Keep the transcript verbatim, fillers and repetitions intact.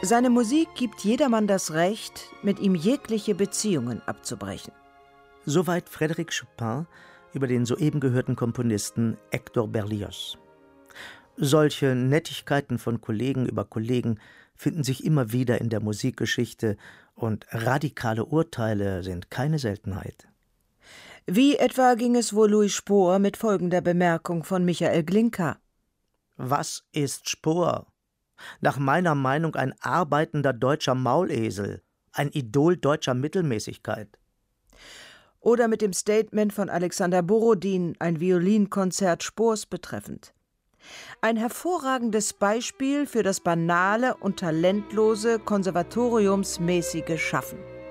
Seine Musik gibt jedermann das Recht, mit ihm jegliche Beziehungen abzubrechen. Soweit Frédéric Chopin über den soeben gehörten Komponisten Hector Berlioz. Solche Nettigkeiten von Kollegen über Kollegen finden sich immer wieder in der Musikgeschichte, und radikale Urteile sind keine Seltenheit. Wie etwa ging es wohl Louis Spohr mit folgender Bemerkung von Michael Glinka: Was ist Spohr? Nach meiner Meinung ein arbeitender deutscher Maulesel, ein Idol deutscher Mittelmäßigkeit. Oder mit dem Statement von Alexander Borodin, ein Violinkonzert Spohrs betreffend: Ein hervorragendes Beispiel für das banale und talentlose konservatoriumsmäßige Schaffen.